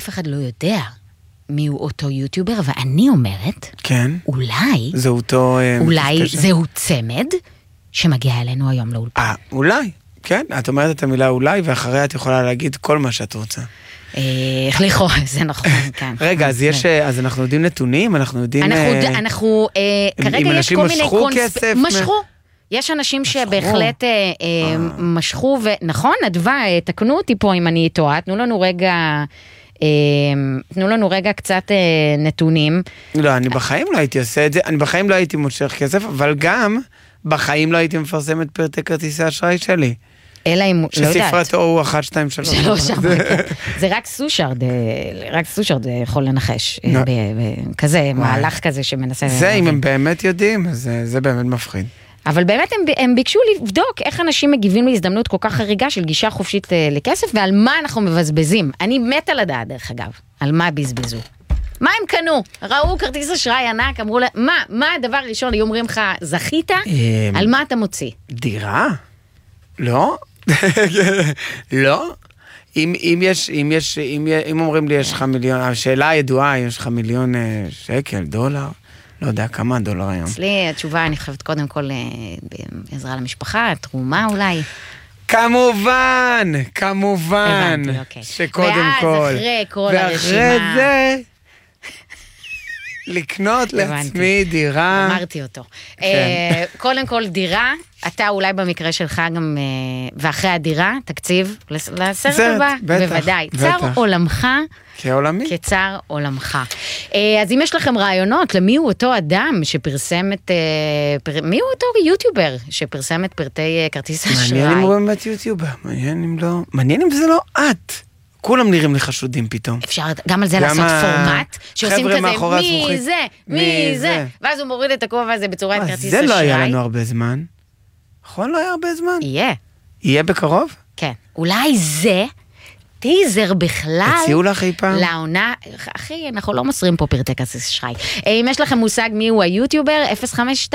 אף אחד לא יודע מי הוא אותו יוטיובר, ואני אומרת, כן. אולי, זה אותו... אולי זהו צמד שמגיע אלינו היום לאולפן. אולי, כן. את אומרת את המילה אולי, ואחריה את יכולה להגיד כל מה שאת רוצה. לכאורה, זה נכון, כן. רגע, אז אנחנו יודעים נתונים, אנחנו יודעים... אנחנו, כרגע יש כל מיני כסף... משכו. יש אנשים שבהחלט משכו, ונכון, אדווה, תקנו אותי פה אם אני טועה, תנו לנו רגע קצת נתונים. לא, אני בחיים לא הייתי עושה את זה, אני בחיים לא הייתי מושך כסף, אבל גם בחיים לא הייי מפרסם את פרטי כרטיסי אשראי שלי. אלא אם, לא יודעת. שספרתו הוא 1, 2, 3. זה רק סושארד יכול לנחש. כזה, מהלך כזה שמנסה... זה, אם הם באמת יודעים, זה באמת מפחיד. אבל באמת הם ביקשו לבדוק איך אנשים מגיבים להזדמנות כל כך חריגה של גישה חופשית לכסף, ועל מה אנחנו מבזבזים. אני מתה לדעת, דרך אגב, על מה בזבזו. מה הם קנו? ראו כרטיס אשראי ענק, אמרו לה, מה הדבר הראשון, היו אומרים לך, זכית? על מה אתה מוציא? דירה? לא? לא? אם אומרים לי יש לך מיליון, השאלה הידועה, יש לך מיליון שקל, דולר, לא יודע כמה דולר היום. אצלי התשובה, אני חושבת קודם כל בעזרה למשפחה, תרומה אולי. כמובן, שקודם כל. ואז אחרי כל הרשימה. ואחרי זה, לקנות לעצמי דירה. אמרתי אותו. קודם כל דירה, אתה אולי במקרה שלך גם, ואחרי הדירה, תקציב לסרט הבא, בוודאי. צר עולמך, כצר עולמך. אז אם יש לכם רעיונות, למי הוא אותו אדם שפרסם את, מי הוא אותו יוטיובר שפרסם את פרטי כרטיס אשראי? מעניין אם הוא באמת יוטיובר, מעניין אם זה לא את. כולם נראים לי חשודים פתאום. אפשר גם על זה לעשות פורמט, שעושים כזה, מי זה, ואז הוא מוריד את הכובע הזה בצורת כרטיס אשראי. זה לא היה לנו הרבה זמן. נכון, לא היה הרבה זמן. יהיה בקרוב? כן. אולי זה טיזר בכלל. הציעו לך אי פעם? לעונה, אחי, אנחנו לא מוסרים פה פרטי כרטיס אשראי. אם יש לכם מושג מי הוא היוטיובר, 052-905-2656,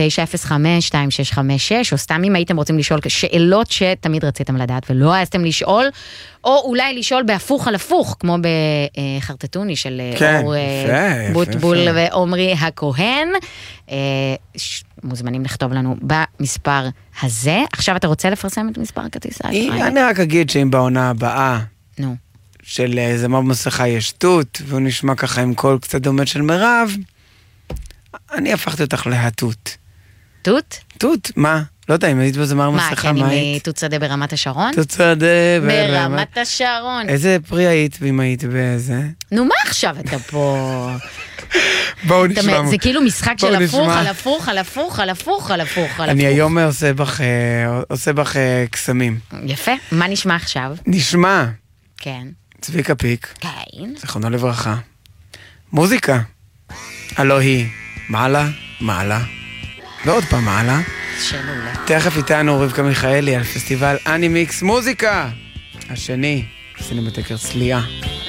או סתם אם הייתם רוצים לשאול שאלות שתמיד רציתם לדעת ולא העזתם לשאול, או אולי לשאול בהפוך על הפוך, כמו בחרטטוני של אור בוטבול ועומרי הכהן. מוזמנים לכתוב לנו במספר הזה. עכשיו אתה רוצה לפרסם את מספר כרטיס האשראי? אני רק אגיד שאם בעונה הבאה של זמר במסכה יש תות, והוא נשמע ככה עם קול קצת דומה של מירב, אני הפכתי אותך להתות. תות? תות, מה? לא יודע, אם היית בזמר מסכה, מה היית? מה, כן, עם תות שדה ברמת השרון? תות שדה ברמת השרון. איזה פרי היית, ואם היית באיזה? נו, מה עכשיו אתה פה? בואו נשמע. זה כאילו משחק של הפוך, על הפוך, על הפוך, על הפוך, על הפוך. אני היום עושה בך קסמים. יפה, מה נשמע עכשיו? נשמע. כן. צביקה פיק. כן. זכרונו לברכה. מוזיקה. הלא היא מעלה, מעלה. ועוד פעם מעלה. שאלולה. תכף איתנו רבקה מיכאלי על פסטיבל אנימיקס מוזיקה. השני, סינמטק הרצליה.